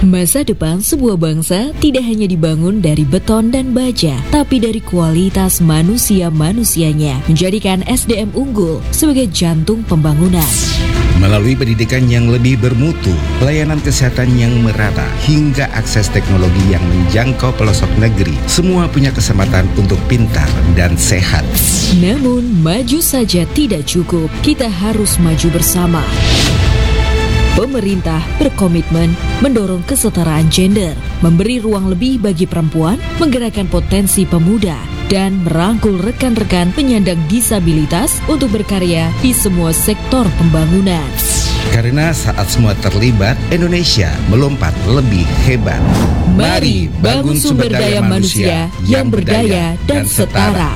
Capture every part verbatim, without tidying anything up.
Masa depan sebuah bangsa tidak hanya dibangun dari beton dan baja, tapi dari kualitas manusia-manusianya, menjadikan S D M unggul sebagai jantung pembangunan. Melalui pendidikan yang lebih bermutu, pelayanan kesehatan yang merata, hingga akses teknologi yang menjangkau pelosok negeri, semua punya kesempatan untuk pintar dan sehat. Namun, maju saja tidak cukup, kita harus maju bersama. Pemerintah berkomitmen mendorong kesetaraan gender, memberi ruang lebih bagi perempuan, menggerakkan potensi pemuda, dan merangkul rekan-rekan penyandang disabilitas untuk berkarya di semua sektor pembangunan. Karena saat semua terlibat, Indonesia melompat lebih hebat. Mari bangun sumber daya manusia yang berdaya dan setara.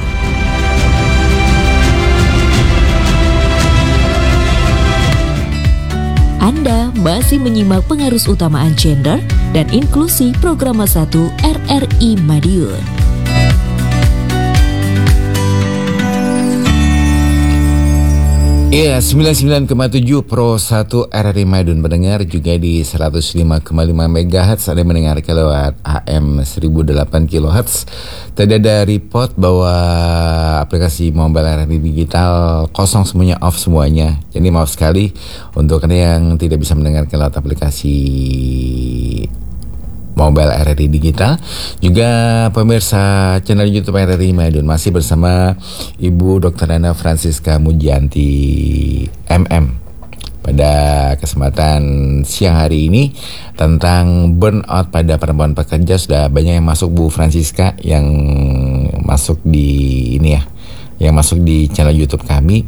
Anda masih menyimak pengarus utamaan gender dan inklusi Program satu R R I Madiun. Iya, sembilan puluh sembilan koma tujuh Pro satu R R I Madiun, mendengar juga di seratus lima koma lima megahertz, ada mendengar lewat A M seribu delapan kilohertz. Tadi ada report bahwa aplikasi mobile R R I digital kosong semuanya, off semuanya. Jadi maaf sekali untuk Anda yang tidak bisa mendengar lewat aplikasi mobile R R I digital. Juga pemirsa channel YouTube R R I Madiun, masih bersama Ibu Doktor Nana Francisca Mujianti M M pada kesempatan siang hari ini tentang burnout pada perempuan pekerja. Sudah banyak yang masuk, Bu Francisca, yang masuk di ini ya, yang masuk di channel YouTube kami.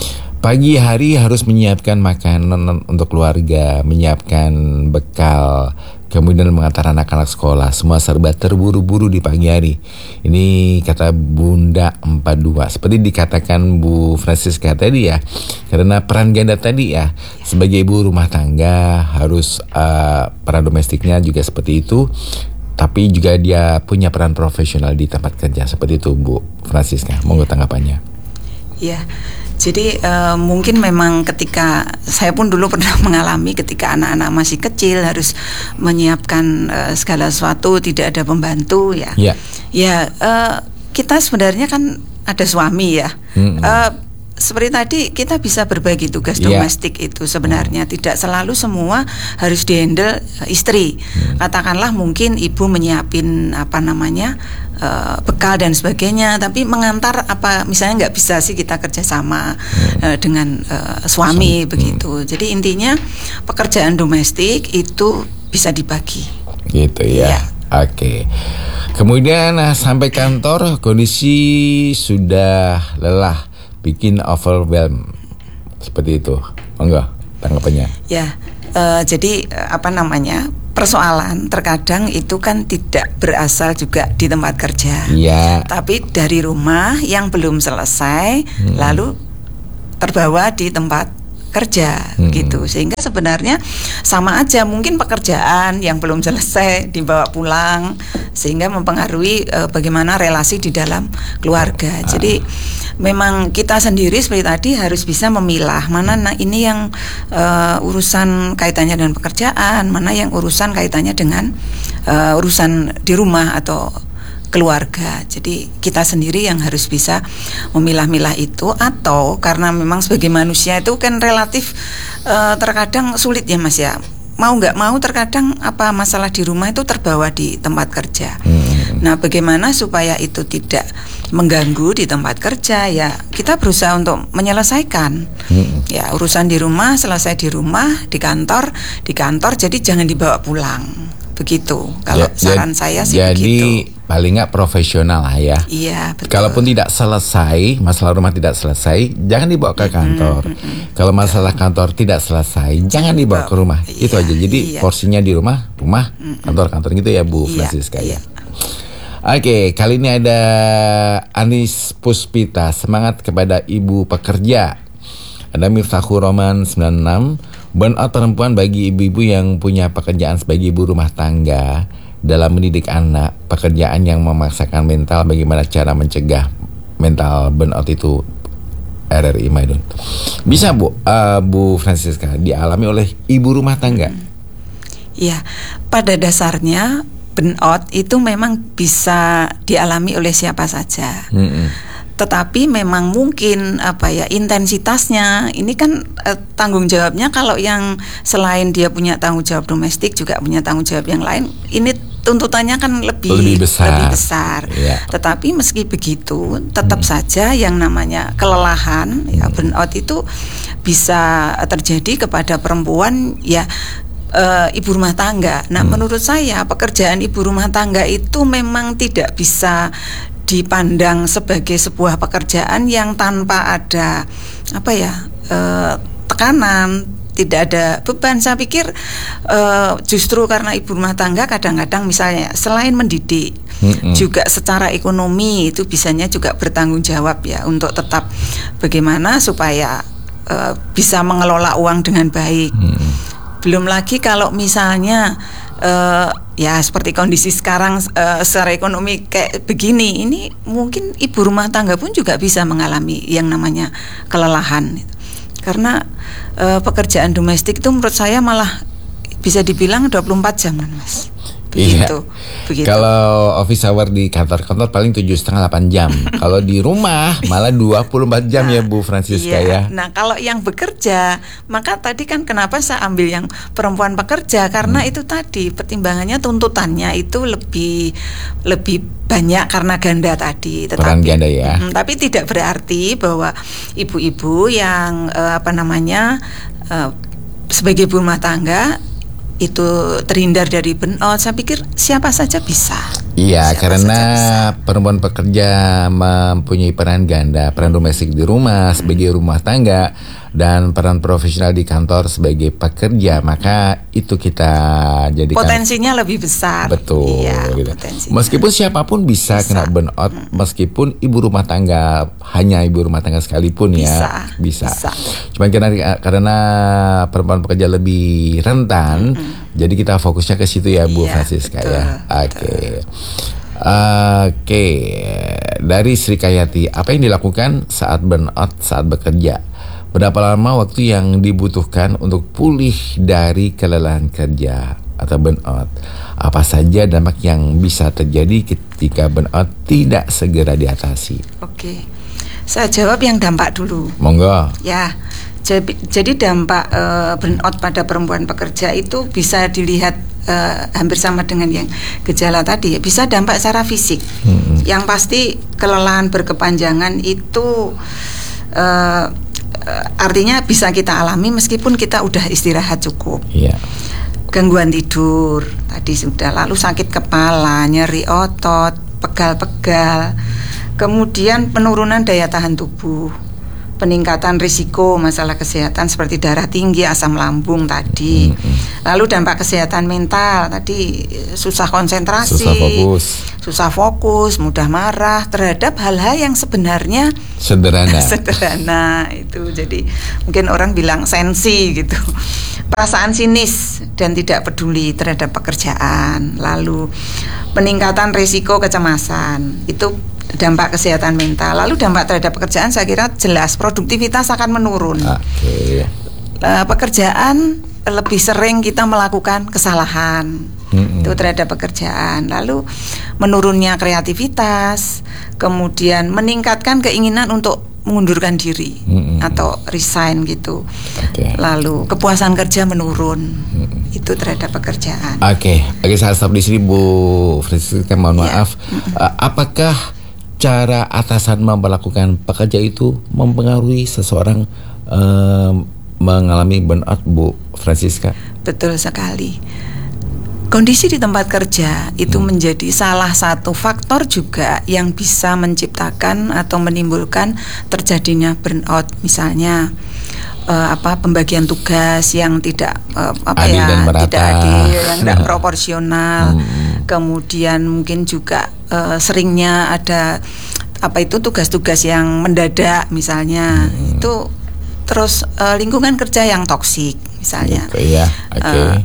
Pagi hari harus menyiapkan makanan untuk keluarga, menyiapkan bekal, kemudian mengantar anak-anak sekolah. Semua serba terburu-buru di pagi hari. Ini kata Bunda empat puluh dua. Seperti dikatakan Bu Francisca tadi ya, karena peran ganda tadi ya, sebagai ibu rumah tangga harus uh, peran domestiknya juga seperti itu, tapi juga dia punya peran profesional di tempat kerja. Seperti itu Bu Francisca. Monggo tanggapannya. Ya. Jadi uh, mungkin memang ketika saya pun dulu pernah mengalami ketika anak-anak masih kecil harus menyiapkan uh, segala sesuatu, tidak ada pembantu ya. Yeah. Ya uh, kita sebenarnya kan ada suami ya. Mm-hmm. Uh, Seperti tadi kita bisa berbagi tugas yeah. domestik itu sebenarnya mm. tidak selalu semua harus dihandle uh, istri. Mm. Katakanlah mungkin ibu menyiapin apa namanya uh, bekal dan sebagainya, tapi mengantar apa misalnya nggak bisa sih kita kerjasama mm. uh, dengan uh, suami so, begitu. Mm. Jadi intinya pekerjaan domestik itu bisa dibagi. Gitu ya. Yeah. Oke. Okay. Kemudian nah, sampai kantor kondisi sudah lelah, bikin overwhelm, seperti itu, enggak tanggapannya? Ya, uh, jadi uh, apa namanya persoalan terkadang itu kan tidak berasal juga di tempat kerja, ya. Tapi dari rumah yang belum selesai, hmm. lalu terbawa di tempat kerja, hmm. gitu. Sehingga sebenarnya sama aja, mungkin pekerjaan yang belum selesai dibawa pulang, sehingga mempengaruhi uh, bagaimana relasi di dalam keluarga. Ah. Jadi memang kita sendiri seperti tadi harus bisa memilah mana nah ini yang uh, urusan kaitannya dengan pekerjaan, mana yang urusan kaitannya dengan uh, urusan di rumah atau keluarga. Jadi kita sendiri yang harus bisa memilah-milah itu, atau karena memang sebagai manusia itu kan relatif uh, terkadang sulit ya Mas ya. Mau nggak mau terkadang apa masalah di rumah itu terbawa di tempat kerja. Hmm. Nah, bagaimana supaya itu tidak mengganggu di tempat kerja, ya kita berusaha untuk menyelesaikan. Hmm. Ya, urusan di rumah selesai di rumah, di kantor di kantor, jadi jangan dibawa pulang. Begitu. Kalau ya, saran ya, saya sih jadi, begitu. Jadi paling nggak profesional lah ya. Iya, betul. Kalaupun tidak selesai, masalah rumah tidak selesai, jangan dibawa ke kantor. Mm-hmm, mm-hmm. Kalau masalah kantor tidak selesai, jangan dibawa ke rumah. Iya, itu aja. Jadi iya. porsinya di rumah, rumah, mm-hmm. kantor-kantor gitu ya Bu iya, Francisca ya. Iya. Oke, kali ini ada Anis Puspita, semangat kepada ibu pekerja. Ada Miftahul Roman sembilan puluh enam, burnout perempuan bagi ibu-ibu yang punya pekerjaan sebagai ibu rumah tangga dalam mendidik anak, pekerjaan yang memaksakan mental, bagaimana cara mencegah mental burnout itu. R R I Madiun. Bisa Bu, uh, Bu Francisca, dialami oleh ibu rumah tangga? Ya, pada dasarnya burnout itu memang bisa dialami oleh siapa saja. Mm-mm. Tetapi memang mungkin apa ya intensitasnya ini kan eh, tanggung jawabnya kalau yang selain dia punya tanggung jawab domestik juga punya tanggung jawab yang lain, ini tuntutannya kan lebih lebih besar, lebih besar. Yeah. Tetapi meski begitu tetap hmm. saja yang namanya kelelahan hmm. ya burnout itu bisa terjadi kepada perempuan ya uh, ibu rumah tangga. Nah, hmm. menurut saya pekerjaan ibu rumah tangga itu memang tidak bisa dipandang sebagai sebuah pekerjaan yang tanpa ada apa ya uh, tekanan, tidak ada beban. Saya pikir uh, justru karena ibu rumah tangga kadang-kadang misalnya selain mendidik mm-hmm. juga secara ekonomi itu bisanya juga bertanggung jawab ya untuk tetap bagaimana supaya uh, bisa mengelola uang dengan baik. Mm-hmm. Belum lagi kalau misalnya uh, ya seperti kondisi sekarang uh, secara ekonomi kayak begini, ini mungkin ibu rumah tangga pun juga bisa mengalami yang namanya kelelahan. Karena uh, pekerjaan domestik itu menurut saya malah bisa dibilang dua puluh empat jam kan Mas. Begitu, iya. begitu. Kalau office hour di kantor-kantor paling tujuh setengah delapan jam. Kalau di rumah malah dua puluh empat jam nah, ya Bu Francisca iya. ya. Nah kalau yang bekerja, maka tadi kan kenapa saya ambil yang perempuan pekerja, karena hmm. itu tadi pertimbangannya tuntutannya itu lebih lebih banyak karena ganda tadi. Tetapi, peran ganda ya. Hmm, tapi tidak berarti bahwa ibu-ibu yang uh, apa namanya uh, sebagai ibu rumah tangga itu terhindar dari burnout. Saya pikir siapa saja bisa. Iya, siapa karena perempuan pekerja mempunyai peran ganda, peran domestik di rumah hmm. sebagai rumah tangga dan peran profesional di kantor sebagai pekerja, maka itu kita jadikan potensinya lebih besar. Betul. Iya, gitu. lebih. Meskipun siapapun bisa, bisa kena burnout, hmm. meskipun ibu rumah tangga, hanya ibu rumah tangga sekalipun bisa, ya bisa. bisa. Cuman karena karena perempuan pekerja lebih rentan, hmm. jadi kita fokusnya ke situ ya Bu iya, Francisca betul, ya. Oke. Okay. Oke, okay. Dari Sri Kayati, apa yang dilakukan saat burnout saat bekerja? Berapa lama waktu yang dibutuhkan untuk pulih dari kelelahan kerja atau burnout? Apa saja dampak yang bisa terjadi ketika burnout tidak segera diatasi? Oke, saya jawab yang dampak dulu. Monggo. Ya, jadi, jadi dampak uh, burnout pada perempuan pekerja itu bisa dilihat uh, hampir sama dengan yang gejala tadi. Bisa dampak secara fisik. Hmm. Yang pasti kelelahan berkepanjangan itu uh, artinya bisa kita alami meskipun kita udah istirahat cukup. Yeah. Gangguan tidur tadi sudah, lalu sakit kepala, nyeri otot, pegal-pegal, kemudian penurunan daya tahan tubuh, peningkatan risiko masalah kesehatan seperti darah tinggi, asam lambung tadi. Mm-hmm. Lalu dampak kesehatan mental tadi, susah konsentrasi, susah fokus, susah fokus, mudah marah terhadap hal-hal yang sebenarnya sederhana. sederhana itu. Jadi mungkin orang bilang sensi gitu. Perasaan sinis dan tidak peduli terhadap pekerjaan. Lalu peningkatan risiko kecemasan, itu dampak kesehatan mental. Lalu dampak terhadap pekerjaan saya kira jelas, produktivitas akan menurun. Okay. Uh, pekerjaan lebih sering kita melakukan kesalahan. Mm-hmm. Itu terhadap pekerjaan. Lalu menurunnya kreativitas, kemudian meningkatkan keinginan untuk mengundurkan diri mm-hmm. atau resign gitu. Okay. Lalu kepuasan kerja menurun. Mm-hmm. Itu terhadap pekerjaan. Oke, okay. Oke, saya stop di sini Bu Francisca, mohon yeah. maaf. Mm-hmm. Uh, apakah cara atasan memperlakukan pekerja itu mempengaruhi seseorang um, mengalami burnout, Bu Francisca? Betul sekali. Kondisi di tempat kerja itu hmm. menjadi salah satu faktor juga yang bisa menciptakan atau menimbulkan terjadinya burnout. Misalnya uh, apa pembagian tugas yang tidak uh, apa adil ya dan merata. tidak adil, yang tidak proporsional. Hmm. Kemudian mungkin juga uh, seringnya ada apa itu tugas-tugas yang mendadak misalnya. Hmm. Itu terus uh, lingkungan kerja yang toksik misalnya. Okay, ya. Okay. Uh,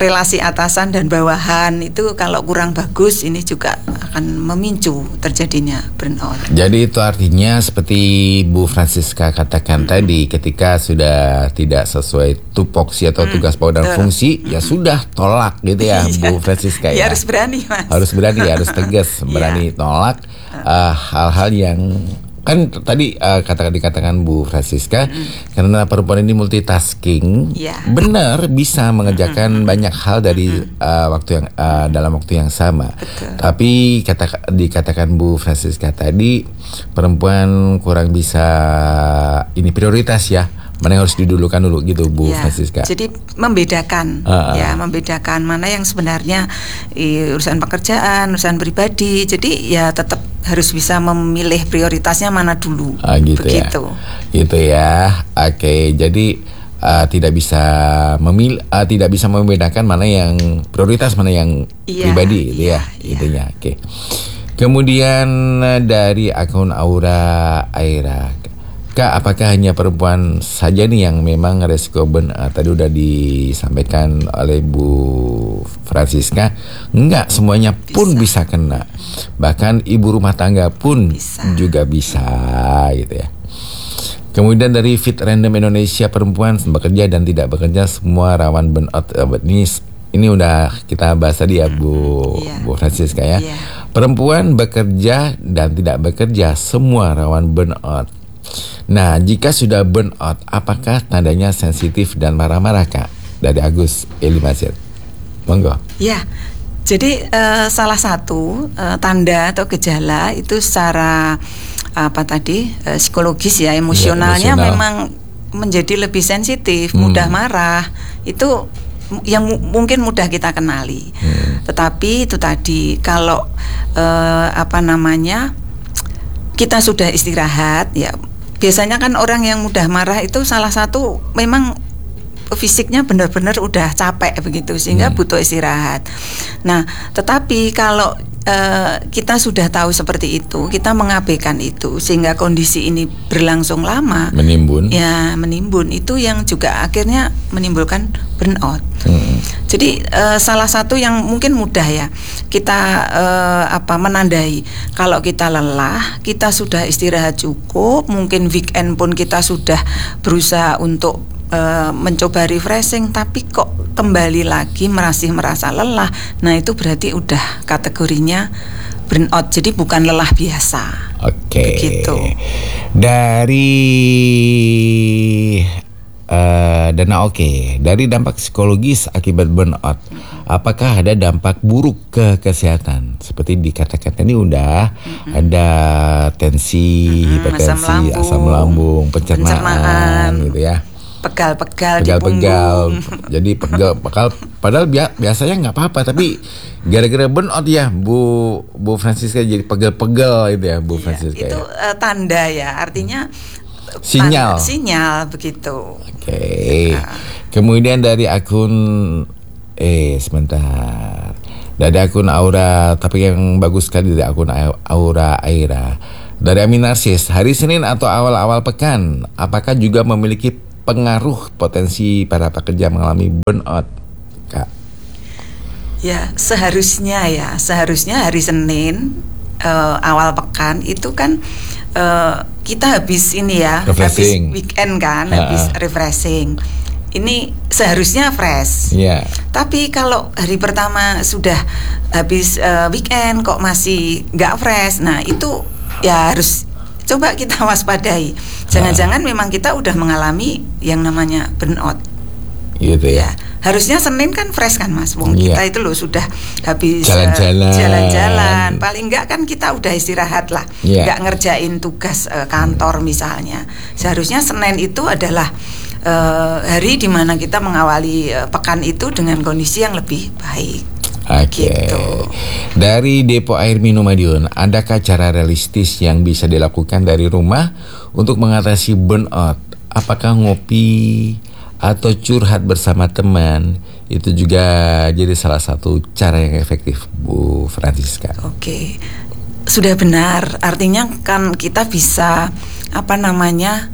relasi atasan dan bawahan itu kalau kurang bagus, ini juga akan memicu terjadinya burnout. Jadi itu artinya seperti Bu Francisca katakan hmm. tadi, ketika sudah tidak sesuai tupoksi atau hmm. tugas pokok dan Tuh. fungsi, hmm. ya sudah tolak gitu ya Bu Francisca ya. Ya harus berani Mas. Harus berani, harus tegas, berani ya. tolak uh, hal-hal yang kan tadi uh, katakan dikatakan Bu Francisca, mm. karena perempuan ini multitasking, yeah. benar bisa mengerjakan mm. banyak hal dari uh, waktu yang uh, dalam waktu yang sama. Betul. Tapi kata dikatakan Bu Francisca tadi, perempuan kurang bisa ini prioritas ya. Mana yang harus didulukan dulu gitu Bu ya, Francisca. Jadi membedakan uh, ya, membedakan mana yang sebenarnya i, urusan pekerjaan, urusan pribadi. Jadi ya tetap harus bisa memilih prioritasnya mana dulu. Uh, gitu begitu. Ya. Gitu ya. Oke, okay, jadi uh, tidak bisa memilih, uh, tidak bisa membedakan mana yang prioritas, mana yang iya, pribadi, gitu iya, ya. Iya. Itunya. Oke. Okay. Kemudian dari akun Aura Aira. Kak, apakah hanya perempuan saja nih yang memang resiko burnout? Tadi udah disampaikan oleh Bu Francisca, enggak, semuanya pun bisa, bisa kena. Bahkan ibu rumah tangga pun bisa. juga bisa gitu ya. Kemudian dari Fit Random Indonesia, perempuan bekerja dan tidak bekerja semua rawan burnout. Ini ini udah kita bahas tadi ya Bu yeah. Bu Francisca ya. Yeah. Perempuan bekerja dan tidak bekerja semua rawan burnout. Nah, jika sudah burnout, apakah tandanya sensitif dan marah-marah, Kak? Dari Agus Elimasir. Monggo. Ya, jadi uh, salah satu uh, tanda atau gejala itu secara apa tadi uh, psikologis ya, emosionalnya ya, emosional. Memang menjadi lebih sensitif, hmm. mudah marah. Itu yang m- mungkin mudah kita kenali. Hmm. Tetapi itu tadi kalau uh, apa namanya kita sudah istirahat ya. Biasanya kan orang yang mudah marah itu salah satu memang fisiknya benar-benar udah capek begitu sehingga hmm. butuh istirahat. Nah, tetapi kalau uh, kita sudah tahu seperti itu, kita mengabaikan itu sehingga kondisi ini berlangsung lama, menimbun. Ya, menimbun itu yang juga akhirnya menimbulkan burnout. Hmm. Jadi uh, salah satu yang mungkin mudah ya kita uh, apa menandai kalau kita lelah, kita sudah istirahat cukup, mungkin weekend pun kita sudah berusaha untuk uh, mencoba refreshing, tapi kok kembali lagi masih merasa lelah. Nah, itu berarti udah kategorinya burnout. Jadi bukan lelah biasa. Oke. Okay. Begitu. Dari Uh, dan oke, okay. dari dampak psikologis akibat burnout, apakah ada dampak buruk ke kesehatan? Seperti dikatakan tadi udah mm-hmm. ada tensi, mm-hmm. hipertensi, asam lambung, asam lambung pencernaan, pencernaan, gitu ya. Pegal-pegal, pegal-pegal. Jadi pegal-pegal. Padahal bi- biasanya nggak apa-apa, tapi gara-gara burnout ya, Bu Bu Francisca jadi pegal-pegal itu ya, Bu iya, Francisca. Itu ya. uh, tanda ya, artinya. Sinyal, sinyal begitu. Oke. Okay. Nah. Kemudian dari akun, eh sebentar, dari akun Aura, tapi yang bagus sekali dari akun Aura Aira. Dari Amin Narsis, hari Senin atau awal-awal pekan, apakah juga memiliki pengaruh potensi para pekerja mengalami burnout, Kak? Ya seharusnya ya, seharusnya hari Senin uh, awal pekan itu kan. Uh, kita habis ini ya, refreshing. Habis weekend kan, uh-uh. habis refreshing. Ini seharusnya fresh. Yeah. Tapi kalau hari pertama sudah habis uh, weekend kok masih nggak fresh, nah itu ya harus coba kita waspadai. Jangan-jangan uh. memang kita udah mengalami yang namanya burnout. Gitu ya. Ya. Harusnya Senin kan fresh kan Mas, wong yeah. kita itu loh sudah habis jalan-jalan, uh, jalan-jalan. Paling enggak kan kita udah istirahat lah, yeah. enggak ngerjain tugas uh, kantor hmm. misalnya. Seharusnya Senin itu adalah uh, hari di mana kita mengawali uh, pekan itu dengan kondisi yang lebih baik. Oke. Okay. Gitu. Dari Depo Air Minum Madiun, adakah cara realistis yang bisa dilakukan dari rumah untuk mengatasi burnout? Apakah ngopi atau curhat bersama teman itu juga jadi salah satu cara yang efektif, Bu Francisca? Oke, sudah benar. Artinya kan kita bisa apa namanya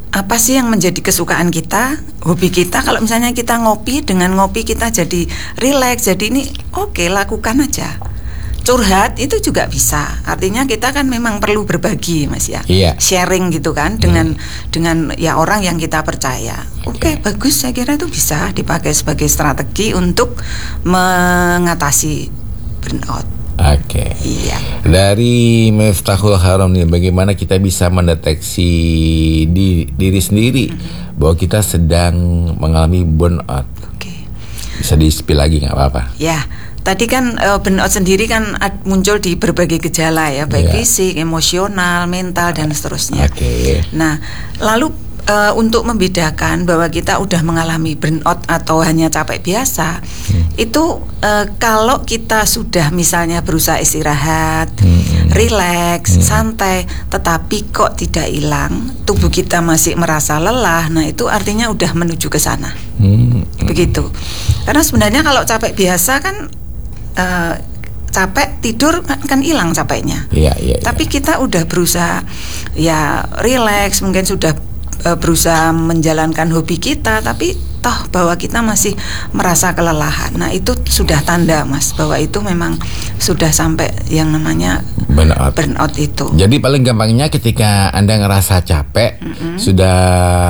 apa sih yang menjadi kesukaan kita, hobi kita. Kalau misalnya kita ngopi, dengan ngopi kita jadi rileks, jadi ini oke, okay, lakukan aja. Curhat itu juga bisa. Artinya kita kan memang perlu berbagi, Mas ya. Iya. Sharing gitu kan dengan hmm. dengan ya orang yang kita percaya. Oke, okay, okay. bagus, saya kira itu bisa dipakai sebagai strategi untuk mengatasi burnout. Oke. Okay. Iya. Dari Miftahul Haram nih, bagaimana kita bisa mendeteksi di diri sendiri mm-hmm. bahwa kita sedang mengalami burnout? Oke. Okay. Bisa di-spill lagi nggak apa-apa? Ya. Tadi kan uh, burnout sendiri kan ad, muncul di berbagai gejala ya, baik yeah. fisik, emosional, mental dan seterusnya. Oke. Okay. Nah, lalu Uh, untuk membedakan bahwa kita udah mengalami burnout atau hanya capek biasa, hmm. itu uh, kalau kita sudah misalnya berusaha istirahat, hmm. rileks, hmm. santai, tetapi kok tidak hilang, tubuh kita masih merasa lelah, nah itu artinya udah menuju ke sana. Hmm. Begitu. Karena sebenarnya kalau capek biasa kan uh, capek tidur kan hilang capeknya. Yeah, yeah, Tapi yeah. kita udah berusaha ya rileks, mungkin sudah berusaha menjalankan hobi kita, tapi toh bahwa kita masih merasa kelelahan. Nah itu sudah tanda, Mas, bahwa itu memang sudah sampai yang namanya burnout, burnout itu. Jadi paling gampangnya ketika Anda ngerasa capek, mm-hmm. sudah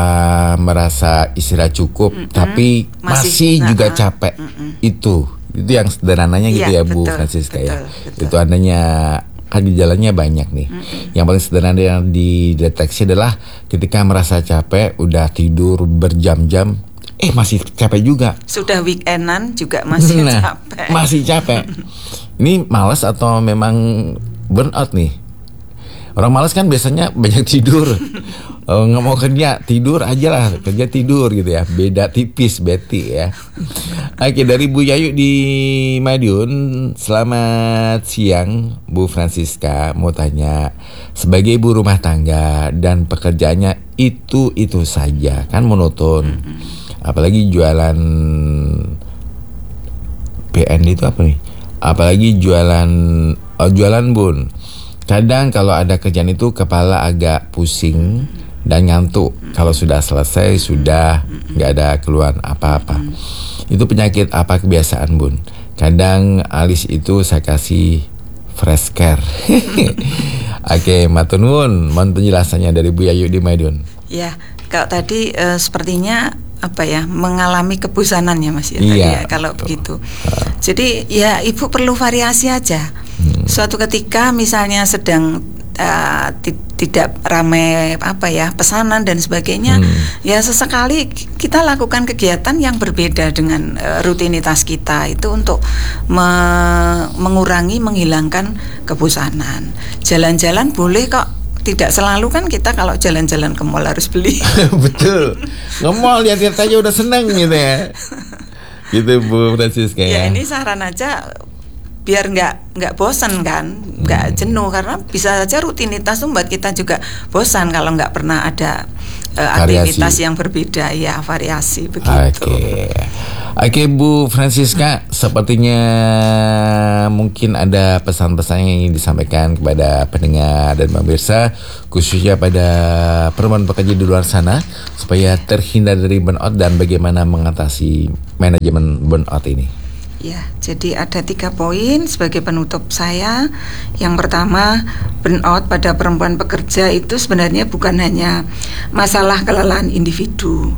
merasa istirahat cukup, mm-hmm. tapi masih, masih nah, juga capek, mm-hmm. itu itu yang sederhananya gitu ya, ya Bu Francisca ya. Betul. Itu adanya kan gejalanya banyak nih. Mm-hmm. Yang paling sederhana yang dideteksi adalah ketika merasa capek, udah tidur berjam-jam, eh masih capek juga. Sudah weekendan juga masih nah, capek. Masih capek. Ini malas atau memang burnout nih? Orang malas kan biasanya banyak tidur, oh, nggak mau kerja, tidur aja lah, kerja tidur gitu ya. Beda tipis, Betty ya. Oke, dari Bu Yayu di Madiun, selamat siang Bu Francisca. Mau tanya, sebagai ibu rumah tangga dan pekerjaannya itu-itu saja, kan monoton. Apalagi jualan P N itu apa nih? Apalagi jualan, oh, jualan Bun. Kadang kalau ada kerjaan itu kepala agak pusing dan ngantuk. Kalau sudah selesai sudah nggak ada keluhan apa-apa. Itu penyakit apa kebiasaan Bun? Kadang alis itu saya kasih fresh care. Oke, matur nuwun, mohon penjelasannya dari Bu Yayu di Madiun. Ya, kalau tadi uh, sepertinya apa ya, mengalami kebosanan ya Mas ya, iya, tadi ya kalau betul. Begitu. Uh. Jadi ya Ibu perlu variasi aja. Hmm. Suatu ketika misalnya sedang uh, t- tidak ramai apa ya pesanan dan sebagainya, hmm. ya sesekali kita lakukan kegiatan yang berbeda dengan uh, rutinitas kita itu untuk me- mengurangi menghilangkan kebosanan. Jalan-jalan boleh kok. Tidak selalu kan kita kalau jalan-jalan ke mall harus beli. Betul. Ke mall lihat-lihat aja udah seneng gitu ya. Gitu Bu Francisca ya. Ya ini saran aja biar nggak nggak bosan kan, nggak hmm. jenuh, karena bisa saja rutinitas tuh membuat kita juga bosan kalau nggak pernah ada uh, aktivitas yang berbeda ya, variasi begitu. Oke, oke Bu Francisca, sepertinya mungkin ada pesan-pesan yang ingin disampaikan kepada pendengar dan pemirsa, khususnya pada perempuan pekerja di luar sana supaya terhindar dari burnout dan bagaimana mengatasi manajemen burnout ini. Ya, jadi ada tiga poin sebagai penutup saya. Yang pertama, burnout pada perempuan pekerja itu sebenarnya bukan hanya masalah kelelahan individu,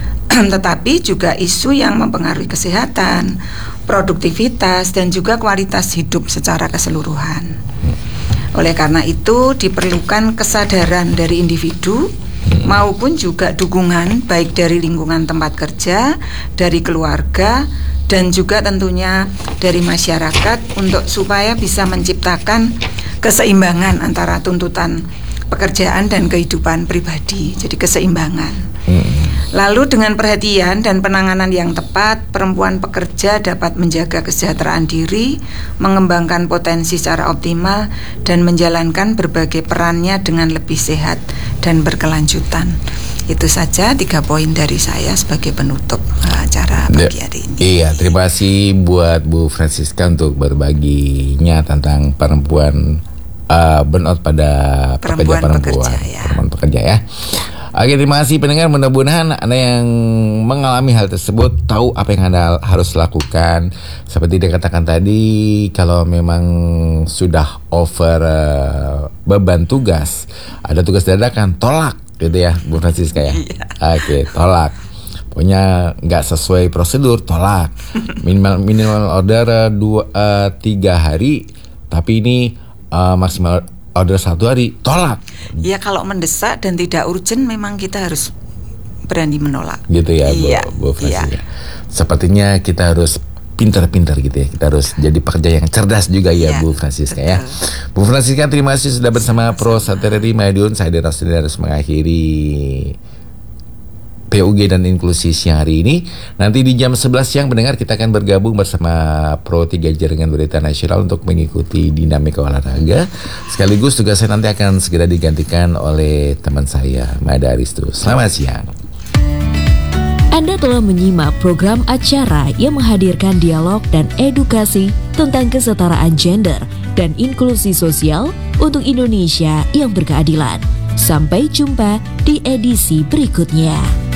tetapi juga isu yang mempengaruhi kesehatan, produktivitas, dan juga kualitas hidup secara keseluruhan. Oleh karena itu, diperlukan kesadaran dari individu maupun juga dukungan baik dari lingkungan tempat kerja, dari keluarga, dan juga tentunya dari masyarakat untuk supaya bisa menciptakan keseimbangan antara tuntutan pekerjaan dan kehidupan pribadi. Jadi keseimbangan. Hmm. Lalu dengan perhatian dan penanganan yang tepat, perempuan pekerja dapat menjaga kesejahteraan diri, mengembangkan potensi secara optimal, dan menjalankan berbagai perannya dengan lebih sehat dan berkelanjutan. Itu saja tiga poin dari saya sebagai penutup acara pagi hari ini. Iya, terima kasih buat Bu Francisca untuk berbaginya tentang perempuan uh, burnout pada perempuan pekerja perempuan, pekerja, ya. perempuan pekerja ya. Oke, terima kasih pendengar. Mudah-mudahan Anda yang mengalami hal tersebut tahu apa yang Anda harus lakukan. Seperti dikatakan tadi, kalau memang sudah over uh, beban tugas, ada tugas dadakan, tolak gitu ya Bu Francisca ya. Oke, tolak. Pokoknya nggak sesuai prosedur, tolak. Minimal minimal order uh, dua uh, tiga hari, tapi ini uh, maksimal order satu hari, tolak. Ya kalau mendesak dan tidak urgent, memang kita harus berani menolak. Gitu ya, Bu, iya, Bu Francisca. iya. Sepertinya kita harus pintar-pintar gitu ya. Kita harus jadi pekerja yang cerdas juga ya, Iya, Bu Francisca ya. betul. Bu Francisca, terima kasih sudah bersama Pro Sateri Madiun. Saya Dera Sudin harus mengakhiri P U G dan inklusi siang hari ini. Nanti di jam sebelas siang pendengar kita akan bergabung bersama Pro tiga Jaringan Berita Nasional untuk mengikuti dinamika olahraga. Sekaligus tugas saya nanti akan segera digantikan oleh teman saya, Mada Aristu. Selamat siang. Anda telah menyimak program acara yang menghadirkan dialog dan edukasi tentang kesetaraan gender dan inklusi sosial untuk Indonesia yang berkeadilan. Sampai jumpa di edisi berikutnya.